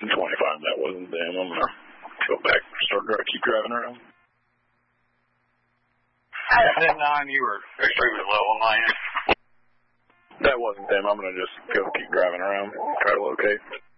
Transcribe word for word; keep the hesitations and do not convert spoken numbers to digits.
twenty-five, that wasn't them. I'm going to go back and start dri- keep driving around. ten nine, you were extremely low on my end. That wasn't them. I'm going to just go keep driving around, try to locate.